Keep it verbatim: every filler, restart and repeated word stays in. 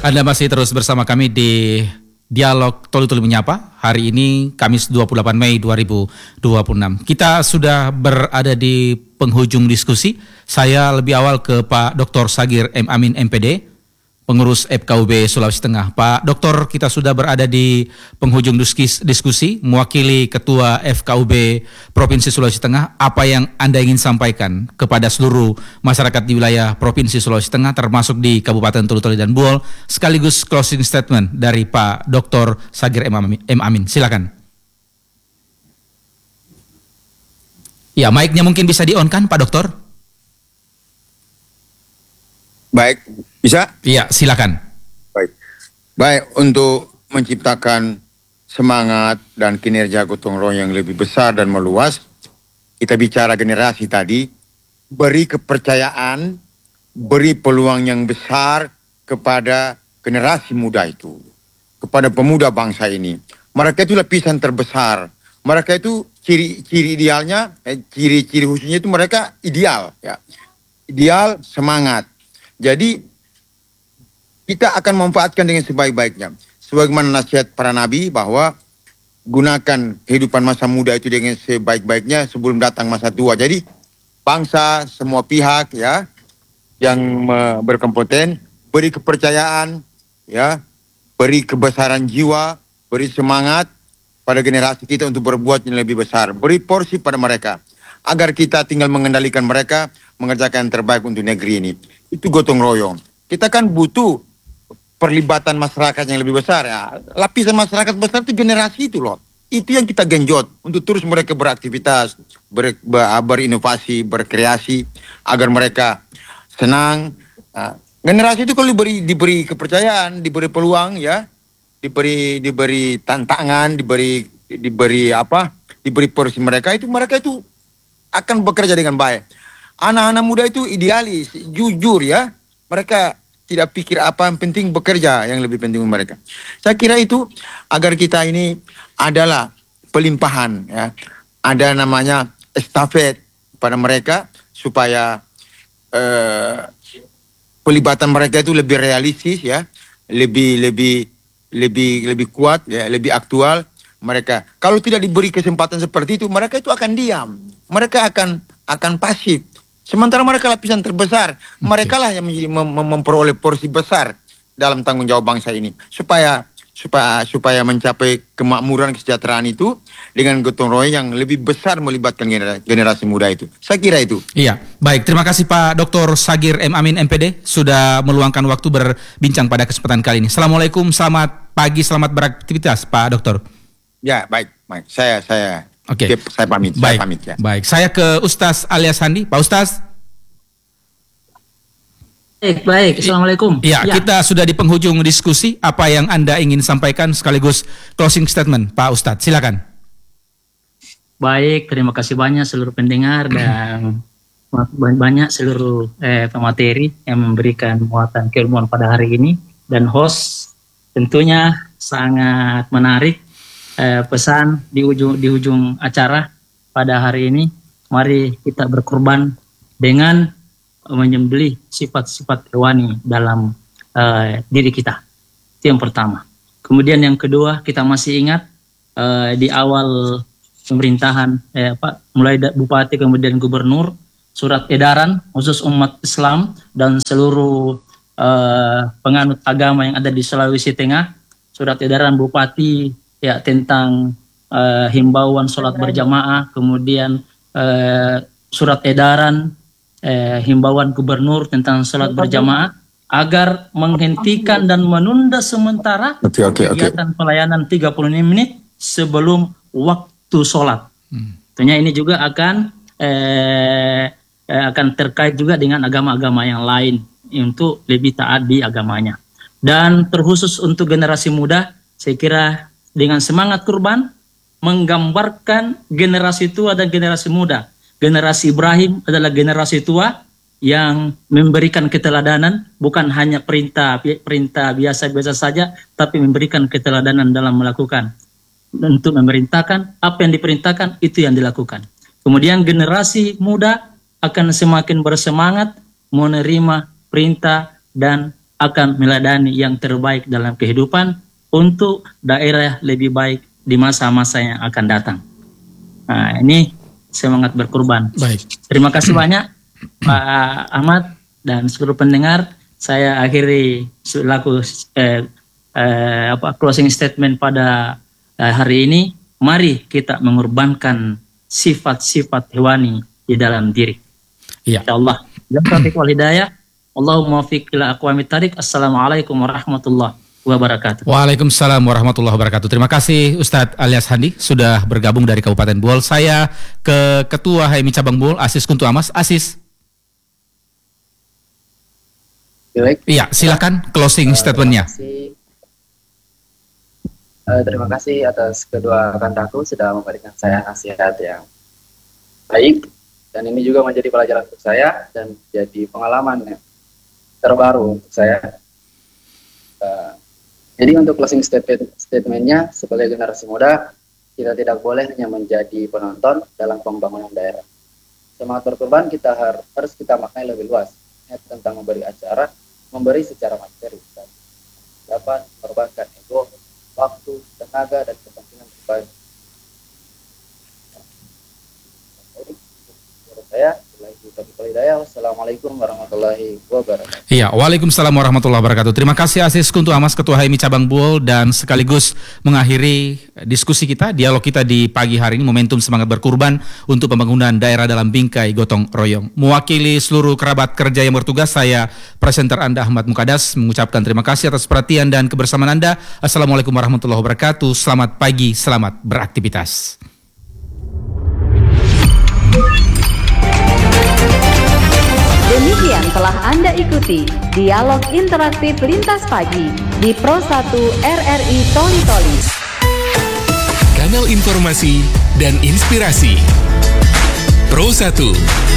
Anda masih terus bersama kami di Dialog Tolu Tolu Menyapa. Hari ini Kamis dua puluh delapan Mei dua ribu dua puluh enam. Kita sudah berada di penghujung diskusi. Saya lebih awal ke Pak Doktor Sagir M. Amin M P D, pengurus F K U B Sulawesi Tengah. Pak Doktor, kita sudah berada di penghujung diskusi, mewakili Ketua F K U B Provinsi Sulawesi Tengah. Apa yang Anda ingin sampaikan kepada seluruh masyarakat di wilayah Provinsi Sulawesi Tengah, termasuk di Kabupaten Tolu Tolu dan Buol, sekaligus closing statement dari Pak Doktor Sagir M. Amin. M. Amin. Silakan. Ya, mic-nya mungkin bisa di-on-kan, Pak Doktor? Baik, bisa? Iya, silakan. Baik. Baik, untuk menciptakan semangat dan kinerja gotong royong yang lebih besar dan meluas, kita bicara generasi tadi, beri kepercayaan, beri peluang yang besar kepada generasi muda itu, kepada pemuda bangsa ini. Mereka itu lapisan terbesar. Mereka itu ciri-ciri idealnya, eh, ciri-ciri khususnya itu mereka ideal, ya. Ideal, semangat. Jadi kita akan memanfaatkan dengan sebaik-baiknya. Sebagaimana nasihat para nabi bahwa gunakan kehidupan masa muda itu dengan sebaik-baiknya sebelum datang masa tua. Jadi bangsa, semua pihak ya yang berkompeten, beri kepercayaan, ya, beri kebesaran jiwa, beri semangat pada generasi kita untuk berbuat yang lebih besar. Beri porsi pada mereka agar kita tinggal mengendalikan mereka, mengerjakan yang terbaik untuk negeri ini. Itu gotong royong. Kita kan butuh perlibatan masyarakat yang lebih besar ya. Lapisan masyarakat besar itu generasi itu loh. Itu yang kita genjot untuk terus mereka beraktivitas, ber, ber, berinovasi, berkreasi agar mereka senang. Nah, generasi itu kalau diberi diberi kepercayaan, diberi peluang ya, diberi diberi tantangan, diberi diberi apa? Diberi porsi mereka itu mereka itu akan bekerja dengan baik. Anak-anak muda itu idealis, jujur ya. Mereka tidak pikir apa, yang penting bekerja yang lebih penting mereka. Saya kira itu agar kita ini adalah pelimpahan ya. Ada namanya estafet pada mereka supaya eh, pelibatan mereka itu lebih realistis ya, lebih lebih lebih lebih kuat ya, lebih aktual. Mereka kalau tidak diberi kesempatan seperti itu, mereka itu akan diam. Mereka akan akan pasif. Sementara mereka lapisan terbesar, okay. Mereka lah yang menjadi mem mem memperoleh porsi besar dalam tanggung jawab bangsa ini. Supaya supaya supaya mencapai kemakmuran kesejahteraan itu dengan gotong royong yang lebih besar melibatkan generasi, generasi muda itu. Saya kira itu. Iya, baik. Terima kasih Pak Doktor Sagir M. Amin M P D sudah meluangkan waktu berbincang pada kesempatan kali ini. Assalamualaikum, selamat pagi, selamat beraktivitas Pak Doktor. Ya, baik, baik. Saya saya Oke, okay. Saya pamit. Baik, saya pamit ya. Baik, saya ke Ustaz alias Handi. Pak Ustaz. Baik, baik. Assalamualaikum. Ya, ya, kita sudah di penghujung diskusi. Apa yang Anda ingin sampaikan sekaligus closing statement, Pak Ustaz? Silakan. Baik, terima kasih banyak seluruh pendengar dan banyak seluruh eh, pemateri yang memberikan muatan keilmuan pada hari ini, dan host tentunya sangat menarik. Eh, pesan di ujung di ujung acara pada hari ini, mari kita berkorban dengan menyembelih sifat-sifat hewani dalam eh, diri kita. Itu yang pertama. Kemudian yang kedua, kita masih ingat eh, di awal pemerintahan eh, Pak, mulai bupati kemudian gubernur, surat edaran khusus umat Islam dan seluruh eh, penganut agama yang ada di Sulawesi Tengah, surat edaran bupati ya tentang uh, himbauan sholat berjamaah, kemudian uh, surat edaran uh, himbauan gubernur tentang sholat berjamaah agar menghentikan dan menunda sementara okay, okay, kegiatan okay. pelayanan tiga puluh lima menit sebelum waktu sholat. Hmm. Tentunya ini juga akan eh, akan terkait juga dengan agama-agama yang lain untuk lebih taat di agamanya. Dan terkhusus untuk generasi muda, saya kira dengan semangat kurban menggambarkan generasi tua dan generasi muda. Generasi Ibrahim adalah generasi tua yang memberikan keteladanan, bukan hanya perintah perintah biasa-biasa saja, tapi memberikan keteladanan dalam melakukan. Untuk memerintahkan, apa yang diperintahkan itu yang dilakukan. Kemudian generasi muda akan semakin bersemangat menerima perintah dan akan meladani yang terbaik dalam kehidupan untuk daerah lebih baik di masa-masa yang akan datang. Nah, ini semangat berkorban. Baik. Terima kasih banyak Pak Ahmad dan seluruh pendengar. Saya akhiri selaku eh, eh, apa closing statement pada eh, hari ini. Mari kita mengorbankan sifat-sifat hewani di dalam diri. Iya. Insyaallah. Yang taufiq wal hidayah. Allahumma waffiq ila aqwamit thariq. Assalamualaikum warahmatullahi wabarakatuh. Waalaikumsalam warahmatullahi wabarakatuh. Terima kasih Ustadz Alyas Handi sudah bergabung dari Kabupaten Buol. Saya ke Ketua H M I Cabang Buol, Asis Kuntu Amas. Asis. Baik. Iya, silakan closing uh, statementnya. Terima kasih. Uh, terima kasih atas kedua kantaku sudah memberikan saya nasihat yang baik, dan ini juga menjadi pelajaran untuk saya dan jadi pengalaman yang terbaru untuk saya. Uh, jadi untuk closing statement statementnya sebagai generasi muda, kita tidak boleh hanya menjadi penonton dalam pembangunan daerah. Semangat berkorban kita harus kita maknai lebih luas, ya, tentang memberi acara, memberi secara materi, dan dapat mengorbankan ego, waktu, tenaga, dan kepentingan pribadi. Menurut saya, wassalamualaikum warahmatullahi wabarakatuh. Iya, waalaikumsalam warahmatullahi wabarakatuh. Terima kasih Asis Kuntu Amas, Ketua H M I Cabang Buol, dan sekaligus mengakhiri diskusi kita, dialog kita di pagi hari ini, momentum semangat berkorban untuk pembangunan daerah dalam bingkai gotong royong. Mewakili seluruh kerabat kerja yang bertugas, saya presenter Anda Ahmad Mukadas mengucapkan terima kasih atas perhatian dan kebersamaan Anda. Assalamualaikum warahmatullahi wabarakatuh. Selamat pagi, selamat beraktivitas. Demikian telah Anda ikuti Dialog Interaktif Lintas Pagi di Pro satu R R I Toli Toli. Kanal informasi dan inspirasi Pro satu.